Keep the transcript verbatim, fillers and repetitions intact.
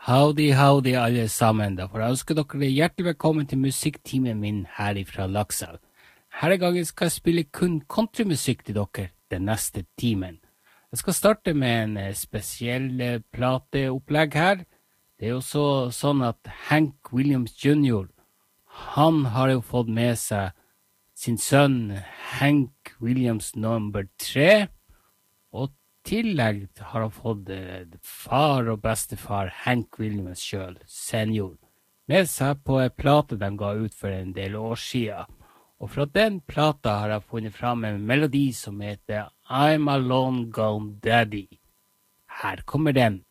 Howdy, howdy alle sammen. Da får jeg ønske dere hjertelig velkommen til musikktimen min her ifra Lakselv. Her gangen skal jeg spille kun countrymusikk til dere den neste timen. Jeg skal starte med en eh, spesiell eh, plateopplegg her. Det er jo så, sånn at Hank Williams junior, han har jo fått med seg sin sønn Hank Williams nummer tre, og tillegg har han fått eh, far og bestefar Hank Williams selv, senior, med seg på en plate de ga ut for en del år siden. Og fra den plata har jeg funnet fram en melodi som heter I'm a Long Gone Daddy. Her kommer den.